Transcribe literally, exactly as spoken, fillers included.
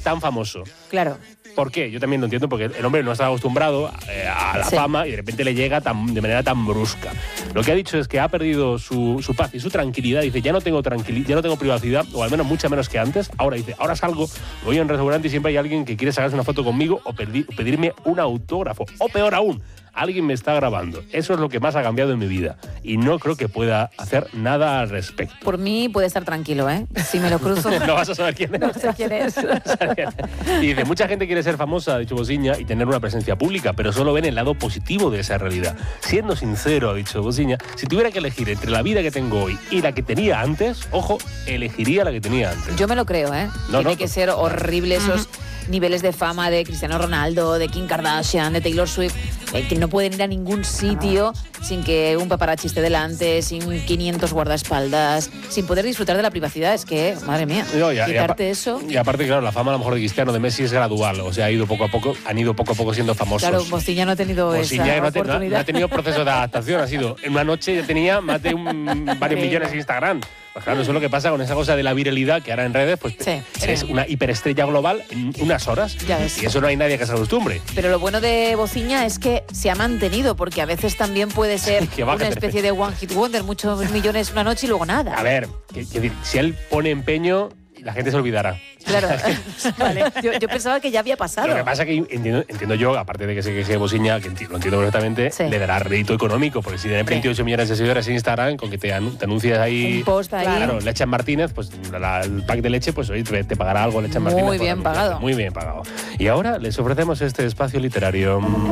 tan famoso. Claro. ¿Por qué? Yo también lo entiendo, porque el hombre no está acostumbrado eh, a la sí. fama y de repente le llega tan, de manera tan brusca. Lo que ha dicho es que ha perdido su, su paz y su tranquilidad. Dice, ya no tengo tranquilidad, ya no tengo privacidad, o al menos mucha menos que antes. Ahora dice, ahora salgo, voy a un restaurante y siempre hay alguien que quiere sacarse una foto conmigo o pedir, pedirme un autógrafo. O peor aún, alguien me está grabando. Eso es lo que más ha cambiado en mi vida. Y no creo que pueda hacer nada al respecto. Por mí puede estar tranquilo, ¿eh? Si me lo cruzo. No vas a saber quién es. No sé quién es. Y dice, mucha gente quiere ser famosa, ha dicho Bosiña, y tener una presencia pública, pero solo ven el lado positivo de esa realidad. Siendo sincero, ha dicho Bosiña, si tuviera que elegir entre la vida que tengo hoy y la que tenía antes, ojo, elegiría la que tenía antes. Yo me lo creo, ¿eh? No, Tiene no, que ser horrible esos uh-huh. niveles de fama de Cristiano Ronaldo, de Kim Kardashian, de Taylor Swift, eh, que no pueden ir a ningún sitio sin que un paparazzi esté delante, sin quinientos guardaespaldas, sin poder disfrutar de la privacidad. Es que, madre mía, no, ya, quitarte y eso... Y aparte, claro, la fama a lo mejor de Cristiano, de Messi es gradual, o sea, ha ido poco a poco, han ido poco a poco siendo famosos. Claro, Bosiña no ha tenido Bosiña esa no oportunidad. No, no ha tenido proceso de adaptación, ha sido, en una noche ya tenía más de un, varios millones en Instagram. Pues claro, eso es lo que pasa con esa cosa de la viralidad, que ahora en redes, pues sí, eres sí. una hiperestrella global en unas horas. Ya ves. Y eso no hay nadie que se acostumbre. Pero lo bueno de Bosiña es que se ha mantenido, porque a veces también puede ser una especie de one hit wonder, muchos millones una noche y luego nada. A ver, que, que, si él pone empeño, la gente se olvidará. Claro, vale. Yo, yo pensaba que ya había pasado. Lo que pasa es que entiendo, entiendo yo, aparte de que sé que sea Bosiña, que entiendo, lo entiendo perfectamente, sí. le dará rédito económico, porque si tienes veintiocho sí. millones de seguidores en Instagram, con que te, te anuncias ahí... Un post ahí. Claro, Leche Martínez, pues la, el pack de leche, pues oye, te, te pagará algo Leche Martínez. Muy bien pagado. Muy bien pagado. Y ahora les ofrecemos este espacio literario.